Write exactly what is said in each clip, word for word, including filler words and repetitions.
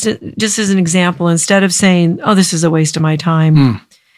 just just as an example, instead of saying, "Oh, this is a waste of my time," Mm.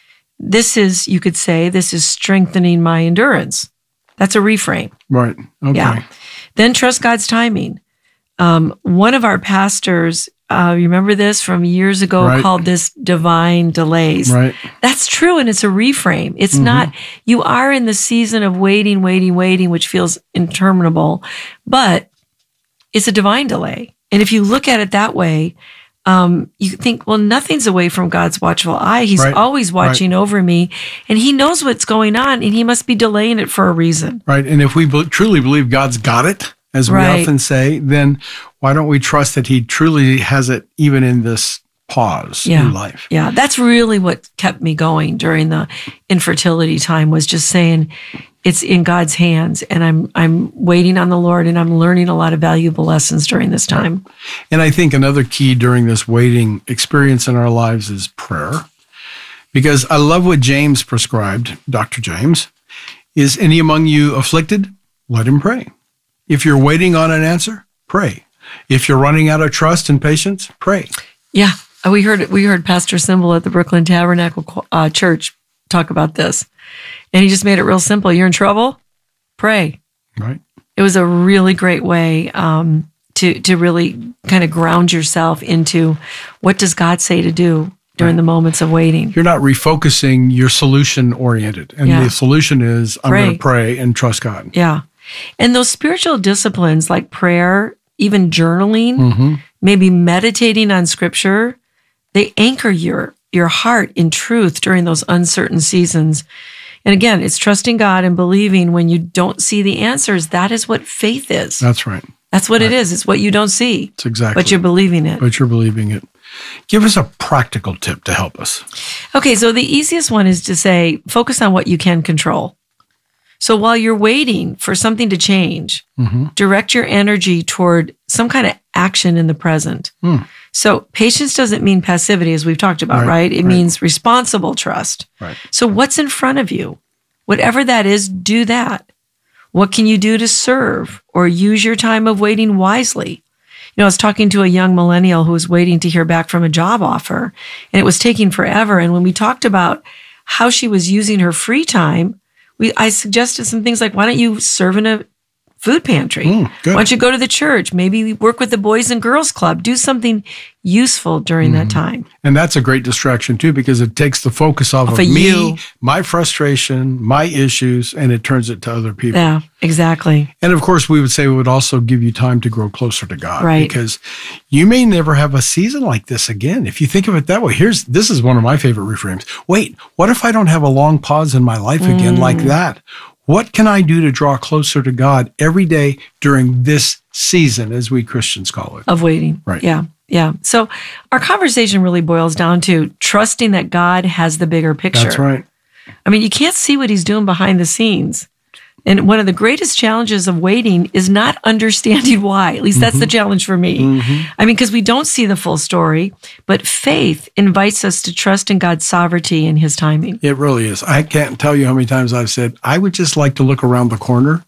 this is, you could say, this is strengthening my endurance. That's a reframe. Right. Okay. Yeah. Then trust God's timing. Um, one of our pastors, uh, remember this from years ago, Right. called this divine delays. Right. That's true, and it's a reframe. It's Mhm. not, you are in the season of waiting, waiting, waiting, which feels interminable, but it's a divine delay. And if you look at it that way, um, you think, well, nothing's away from God's watchful eye. He's Right. always watching over me, and he knows what's going on, and he must be delaying it for a reason. Right. And if we be- truly believe God's got it, as we Right. often say, then why don't we trust that he truly has it even in this pause Yeah. in life? Yeah, that's really what kept me going during the infertility time, was just saying it's in God's hands, and I'm I'm waiting on the Lord, and I'm learning a lot of valuable lessons during this time. And I think another key during this waiting experience in our lives is prayer. Because I love what James prescribed, Doctor James, is any among you afflicted? Let him pray. If you're waiting on an answer, pray. If you're running out of trust and patience, pray. Yeah, we heard we heard Pastor Symbol at the Brooklyn Tabernacle uh, Church talk about this, and he just made it real simple. You're in trouble? Pray. Right. It was a really great way um, to to really kind of ground yourself into what does God say to do during Right. the moments of waiting. You're not refocusing, you're solution oriented. And Yeah. the solution is I'm Pray. going to pray and trust God. Yeah. And those spiritual disciplines like prayer, even journaling, Mm-hmm. maybe meditating on scripture, they anchor your your heart in truth during those uncertain seasons. And again, it's trusting God and believing when you don't see the answers. That is what faith is. That's right. That's what it is. It's what you don't see, That's exactly. but you're believing it. But you're believing it. Give us a practical tip to help us. Okay, so the easiest one is to say, focus on what you can control. So while you're waiting for something to change, Mm-hmm. direct your energy toward some kind of action in the present. Hmm. So patience doesn't mean passivity, as we've talked about, Right, right? It right. means responsible trust. Right. So what's in front of you? Whatever that is, do that. What can you do to serve or use your time of waiting wisely? You know, I was talking to a young millennial who was waiting to hear back from a job offer, and it was taking forever. And when we talked about how she was using her free time, we I suggested some things like, why don't you serve in a food pantry? Mm, good. Why don't you go to the church? Maybe work with the Boys and Girls Club. Do something useful during that time. And that's a great distraction too, because it takes the focus off, Off of of me, you. my frustration, my issues, and it turns it to other people. Yeah, exactly. And of course, we would say it would also give you time to grow closer to God, Right. because you may never have a season like this again. If you think of it that way, here's this is one of my favorite reframes. Wait, what if I don't have a long pause in my life again like Mm. that? What can I do to draw closer to God every day during this season, as we Christians call it? Of waiting. Right. Yeah. Yeah. So our conversation really boils down to trusting that God has the bigger picture. That's right. I mean, you can't see what he's doing behind the scenes. And one of the greatest challenges of waiting is not understanding why. At least that's the challenge for me. I mean, because we don't see the full story, but faith invites us to trust in God's sovereignty and his timing. It really is. I can't tell you how many times I've said, I would just like to look around the corner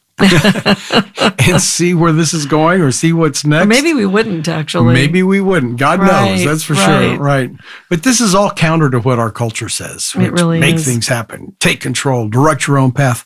and see where this is going or see what's next. Or maybe we wouldn't actually. Maybe we wouldn't. God Right, knows. That's for right. sure. Right. But this is all counter to what our culture says. It really Make is. things happen. Take control. Direct your own path.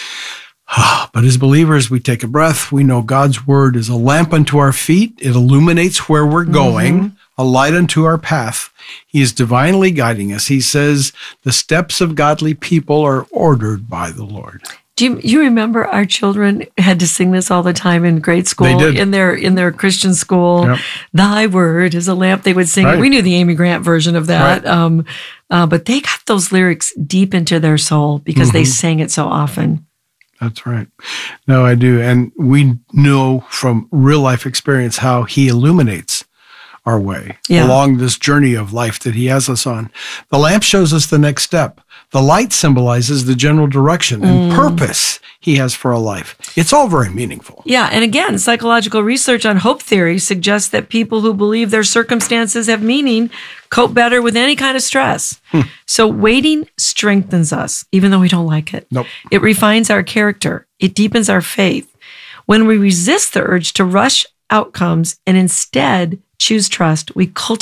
But as believers, we take a breath. We know God's word is a lamp unto our feet. It illuminates where we're going, Mm-hmm. a light unto our path. He is divinely guiding us. He says the steps of godly people are ordered by the Lord. Do you, you remember our children had to sing this all the time in grade school? They did. In their in their Christian school. Yep. Thy word is a lamp. They would sing it. Right. We knew the Amy Grant version of that. Right. Um, uh, but they got those lyrics deep into their soul because they Mm-hmm. sang it so often. That's right. No, I do. And we know from real life experience how he illuminates our way Yeah. along this journey of life that he has us on. The lamp shows us the next step. The light symbolizes the general direction and Mm. purpose he has for a life. It's all very meaningful. Yeah, and again, psychological research on hope theory suggests that people who believe their circumstances have meaning cope better with any kind of stress. Hmm. So waiting strengthens us, even though we don't like it. Nope. It refines our character. It deepens our faith. When we resist the urge to rush outcomes and instead choose trust, we cultivate